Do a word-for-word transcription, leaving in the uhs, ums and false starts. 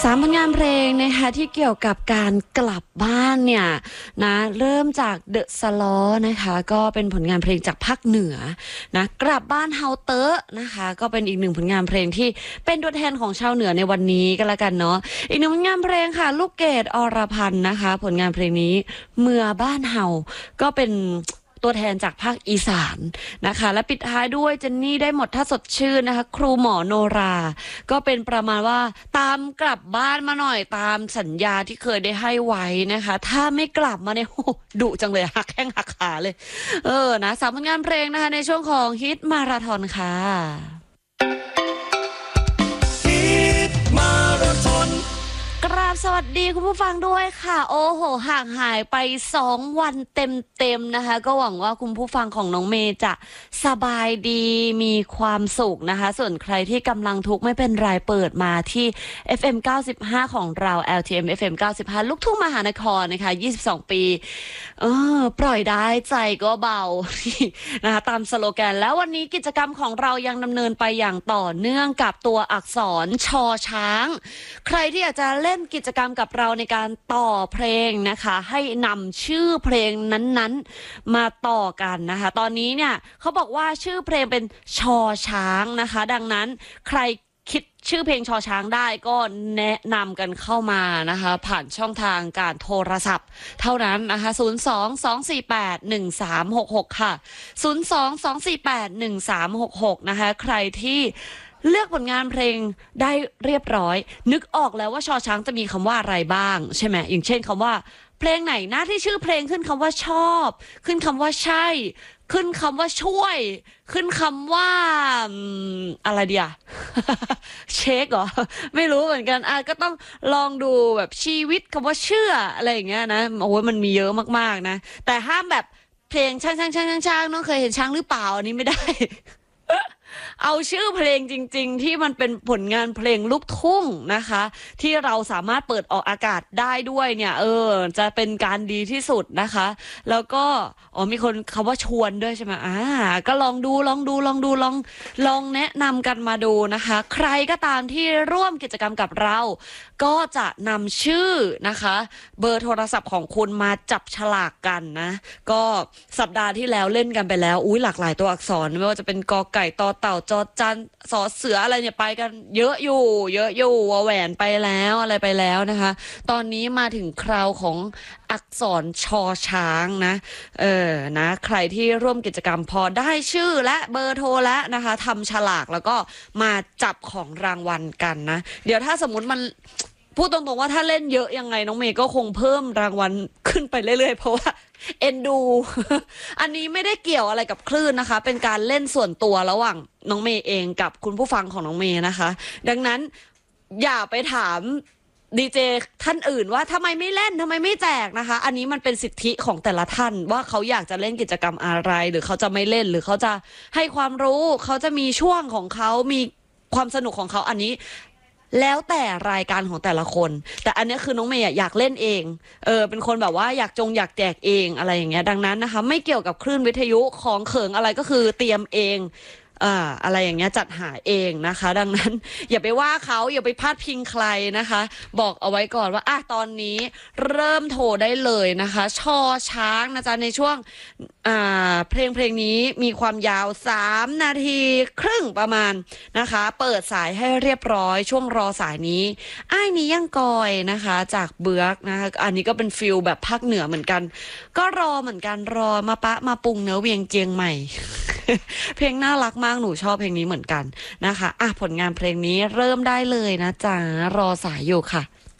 สามผลงานเพลงนะคะที่เกี่ยวกับการกลับบ้านเนี่ยนะเริ่มจากเดอะสลอนะคะก็เป็นผลงานเพลงจากภาคเหนือนะกลับบ้านเฮาเตอะนะคะก็เป็นอีกหนึ่งผลงานเพลงที่เป็นตัวแทนของชาวเหนือในวันนี้ก็แล้วกันเนาะอีกหนึ่งผลงานเพลงค่ะลูกเกดอรพันธ์นะคะผลงานเพลงนี้เมื่อบ้านเฮาก็เป็นตัวแทนจากภาคอีสานนะคะและปิดท้ายด้วยเจนนี่ได้หมดถ้าสดชื่นนะคะครูหมอโนราก็เป็นประมาณว่าตามกลับบ้านมาหน่อยตามสัญญาที่เคยได้ให้ไว้นะคะถ้าไม่กลับมาเนี่ยดุจังเลยหักแข้งหักขาเลยเออนะสามผลงานเพลงนะคะในช่วงของฮิตมาราธอนค่ะฮิตมาราธอนกราบสวัสดีคุณผู้ฟังด้วยค่ะโอ้โหห่างหายไปสองวันเต็มๆนะคะก็หวังว่าคุณผู้ฟังของน้องเมย์จะสบายดีมีความสุขนะคะส่วนใครที่กำลังทุกข์ไม่เป็นไรเปิดมาที่ เอฟ เอ็ม เก้าสิบห้าของเรา แอล ที เอ็ม เอฟ เอ็ม เก้าสิบห้าลูกทุ่งมหานครนะคะยี่สิบสองปีเออปล่อยได้ใจก็เบา นะคะตามสโลแกนแล้ววันนี้กิจกรรมของเรายังดำเนินไปอย่างต่อเนื่องกับตัวอักษรชอช้างใครที่อยากจะเล่นกิจกรรมกับเราในการต่อเพลงนะคะให้นำชื่อเพลงนั้นๆมาต่อกันนะคะตอนนี้เนี่ยเขาบอกว่าชื่อเพลงเป็นชอช้างนะคะดังนั้นใครคิดชื่อเพลงชอช้างได้ก็แนะนำกันเข้ามานะคะผ่านช่องทางการโทรศัพท์เท่านั้นนะคะศูนย์ สอง สอง สี่ แปด หนึ่ง สาม หก หกค่ะศูนย์ สอง สอง สี่ แปด หนึ่ง สาม หก หกนะคะใครที่เลือกผลงานเพลงได้เรียบร้อยนึกออกแล้วว่าชอช้างจะมีคำว่าอะไรบ้างใช่ไหมอย่างเช่นคำว่าเพลงไหนนะที่ชื่อเพลงขึ้นคำว่าชอบขึ้นคำว่าใช่ขึ้นคำว่าช่วยขึ้นคำว่าอะไรเดีย เช็คเหรอไม่รู้เหมือนกันอ่ะก็ต้องลองดูแบบชีวิตคำว่าเชื่ออะไรอย่างเงี้ยนะโอ้ยมันมีเยอะมากๆนะแต่ห้ามแบบเพลงช่างช่างช่างช่างช่างน้องเคยเห็นช้างหรือเปล่าอันนี้ไม่ได้ เอาชื่อเพลงจริงๆที่มันเป็นผลงานเพลงลูกทุ่งนะคะที่เราสามารถเปิดออกอากาศได้ด้วยเนี่ยเออจะเป็นการดีที่สุดนะคะแล้วก็อ๋อมีคนคำว่าชวนด้วยใช่ไหมอ่าก็ลองดูลองดูลองดูลองลองแนะนำกันมาดูนะคะใครก็ตามที่ร่วมกิจกรรมกับเราก็จะนำชื่อนะคะเบอร์โทรศัพท์ของคุณมาจับฉลากกันนะก็สัปดาห์ที่แล้วเล่นกันไปแล้วอุ้ยหลากหลายตัวอักษรไม่ว่าจะเป็นกอไก่ตอเต่าจอจันสอเสืออะไรเนี่ยไปกันเยอะอยู่เยอะอยู่วแหวนไปแล้วอะไรไปแล้วนะคะตอนนี้มาถึงคราวของอักษรชอช้างนะเออนะใครที่ร่วมกิจกรรมพอได้ชื่อและเบอร์โทรแล้วนะคะทำฉลากแล้วก็มาจับของรางวัลกันนะเดี๋ยวถ้าสมมติมันพูดตรงๆว่าถ้าเล่นเยอะยังไงน้องเมย์ก็คงเพิ่มรางวัลขึ้นไปเรื่อยๆเพราะว่าเอ็นดู อันนี้ไม่ได้เกี่ยวอะไรกับคลื่นนะคะเป็นการเล่นส่วนตัวระหว่างน้องเมย์เองกับคุณผู้ฟังของน้องเมย์นะคะดังนั้นอย่าไปถามดีเจท่านอื่นว่าทำไมไม่เล่นทำไมไม่แจกนะคะอันนี้มันเป็นสิทธิของแต่ละท่านว่าเขาอยากจะเล่นกิจกรรมอะไรหรือเขาจะไม่เล่นหรือเขาจะให้ความรู้เขาจะมีช่วงของเขามีความสนุกของเขาอันนี้แล้วแต่รายการของแต่ละคนแต่อันนี้คือน้องเมย์อยากเล่นเองเออเป็นคนแบบว่าอยากจงอยากแจกเองอะไรอย่างเงี้ยดังนั้นนะคะไม่เกี่ยวกับคลื่นวิทยุของเขิงอะไรก็คือเตรียมเองอ่าอะไรอย่างเงี้ยจัดหาเองนะคะดังนั้นอย่าไปว่าเขาอย่าไปพาดพิงใครนะคะบอกเอาไว้ก่อนว่าอ่ะตอนนี้เริ่มโทรได้เลยนะคะชอช้างนะจ๊ะในช่วงอ่าเพลงเพลงนี้มีความยาวสามนาทีครึ่งประมาณนะคะเปิดสายให้เรียบร้อยช่วงรอสายนี้อ้ายนี้ยังกอยนะคะจากเบือกนะคะอันนี้ก็เป็นฟิลแบบภาคเหนือเหมือนกันก็รอเหมือนกันรอมาปะมาปรุงเนื้อเวียงเจียงใหม่ เพลงน่ารักมากหนูชอบเพลงนี้เหมือนกันนะคะอ่ะผลงานเพลงนี้เริ่มได้เลยนะจ๊ะรอสายอยู่ค่ะ